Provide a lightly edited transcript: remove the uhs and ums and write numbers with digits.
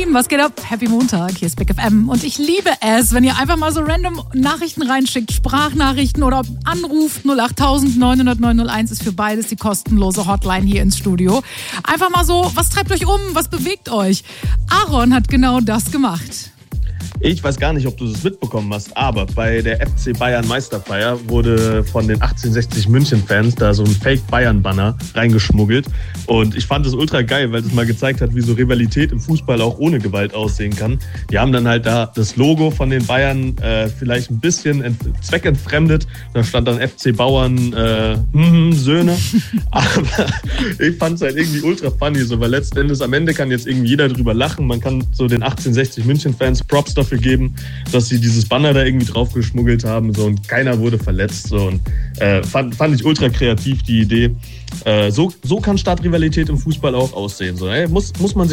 Lieben, was geht ab? Happy Montag, hier ist Big FM und ich liebe es, wenn ihr einfach mal so random Nachrichten reinschickt, Sprachnachrichten oder anruft. 08000 900 901 ist für beides die kostenlose Hotline hier ins Studio. Einfach mal so, was treibt euch um, was bewegt euch? Aaron hat genau das gemacht. Ich weiß gar nicht, ob du das mitbekommen hast, aber bei der FC Bayern Meisterfeier wurde von den 1860 München-Fans da so ein Fake-Bayern-Banner reingeschmuggelt. Und ich fand das ultra geil, weil das mal gezeigt hat, wie so Rivalität im Fußball auch ohne Gewalt aussehen kann. Die haben dann halt da das Logo von den Bayern vielleicht ein bisschen zweckentfremdet. Da stand dann FC Bauern Söhne. Aber ich fand es halt irgendwie ultra funny, so, weil letzten Endes am Ende kann jetzt irgendwie jeder drüber lachen. Man kann so den 1860 München-Fans Props dafür geben, dass sie dieses Banner da irgendwie drauf geschmuggelt haben, so, und keiner wurde verletzt, so, und fand ich ultra kreativ, die Idee. So kann Stadtrivalität im Fußball auch aussehen, so, muss man sich